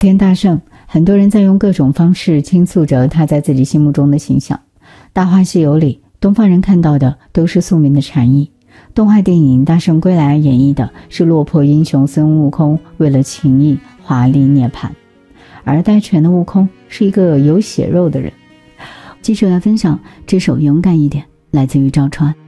田大圣，很多人在用各种方式倾诉着他在自己心目中的形象。大话西游里，东方人看到的都是宿命的禅意，动画电影大圣归来演绎的是落魄英雄孙悟空为了情义华丽涅槃，而戴拳的悟空是一个有血肉的人。记者来分享这首勇敢一点，来自于赵川。